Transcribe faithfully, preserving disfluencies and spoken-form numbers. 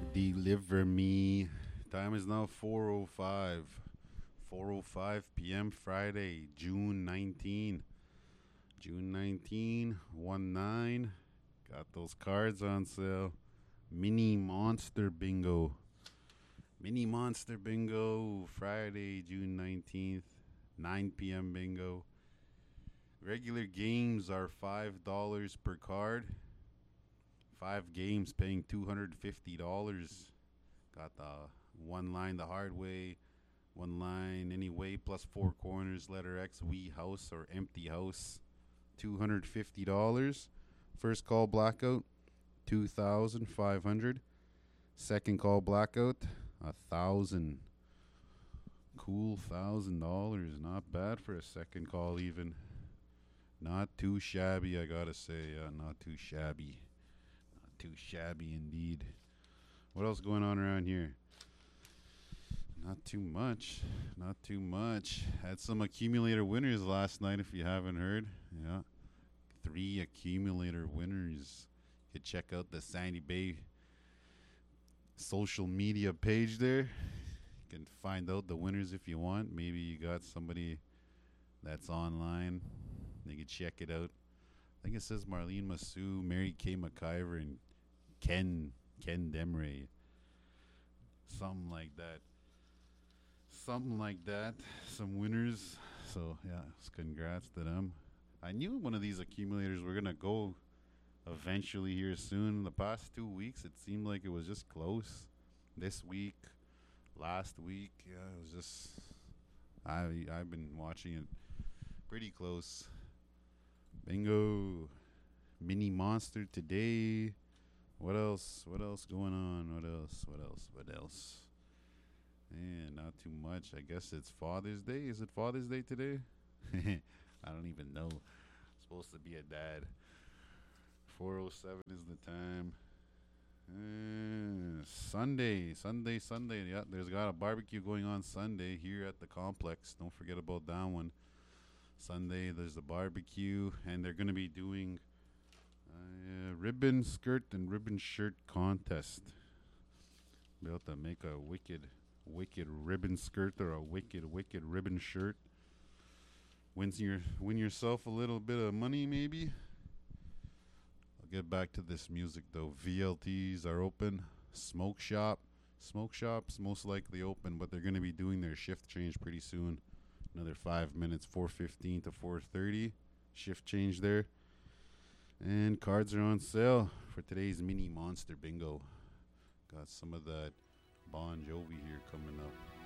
Deliver me. Time is now four oh five. four oh five p.m. Friday, June nineteenth. June nineteenth, one nine. Got those cards on sale. Mini Monster Bingo. Mini Monster Bingo. Friday, June nineteenth. nine p.m. bingo. Regular games are five dollars per card. Five games paying two hundred fifty dollars. Got the one line the hard way, one line anyway, plus four corners, letter X, we house or empty house. two hundred fifty dollars. First call blackout, two thousand five hundred dollars. Second call blackout, a thousand. Cool thousand dollars. Not bad for a second call even. Not too shabby, I gotta say. Uh, not too shabby. Not too shabby indeed. What else going on around here? Not too much. Not too much. Had some accumulator winners last night if you haven't heard. Yeah. Three accumulator winners. You could check out the Sandy Bay social media page there. You can find out the winners if you want. Maybe you got somebody that's online. You can check it out. I think it says Marlene Massou, Mary Kay McIver, and Ken Ken Demray. Something like that. Something like that. Some winners. So, yeah, congrats to them. I knew one of these accumulators were going to go eventually here soon. The past two weeks, it seemed like it was just close. This week, last week, yeah, it was just... I, I've been watching it pretty close. Bingo. Mini Monster today. What else? What else going on? What else? What else? What else? Man, not too much. I guess it's Father's Day. Is it Father's Day today? I don't even know. Supposed to be a dad. four oh seven is the time. Uh, Sunday. Sunday, Sunday. Yeah, there's got a barbecue going on Sunday here at the complex. Don't forget about that one. Sunday, there's a barbecue, and they're going to be doing a uh, ribbon skirt and ribbon shirt contest. Be able to make a wicked, wicked ribbon skirt or a wicked, wicked ribbon shirt. Wins your, win yourself a little bit of money, maybe. I'll get back to this music, though. V L Ts are open. Smoke shop. Smoke shop's most likely open, but they're going to be doing their shift change pretty soon. Another five minutes, four fifteen to four thirty. Shift change there. And cards are on sale for today's Mini Monster Bingo. Got some of that Bon Jovi here coming up.